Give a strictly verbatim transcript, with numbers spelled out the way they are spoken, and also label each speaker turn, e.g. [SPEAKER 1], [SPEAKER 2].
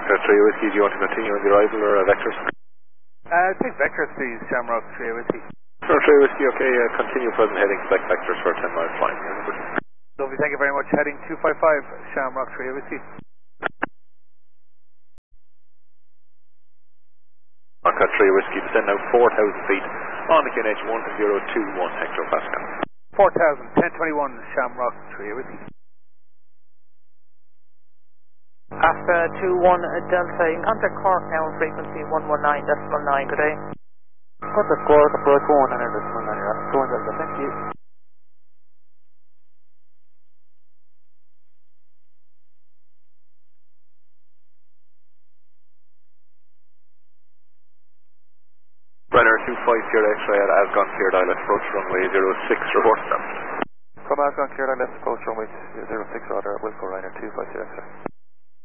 [SPEAKER 1] Oscar three Whiskey, do you want to continue on the arrival or uh, vectors?
[SPEAKER 2] Uh, take vectors please, Shamrock three Whiskey.
[SPEAKER 1] Sure, three Whiskey, okay, uh, continue present heading, select vectors for ten miles flying.
[SPEAKER 2] Lovely, thank you very much. Heading two five five, Shamrock three Whiskey.
[SPEAKER 1] Oscar three Whiskey, descend now four thousand feet on the K N H one zero two one hectopascal.
[SPEAKER 2] four thousand, ten twenty-one, Shamrock three Whiskey.
[SPEAKER 3] After two one Delta, in contact Cork now, frequency one one nine decimal nine, good day.
[SPEAKER 4] Contact Cork, approach one one nine decimal nine, go on Delta, thank you.
[SPEAKER 1] Brenner two five zero X-ray at Asgon, cleared islet, approach runway zero six, report them.
[SPEAKER 4] From Asgon, cleared islet, approach runway zero six, order, Wilco Ryder two five zero X-ray.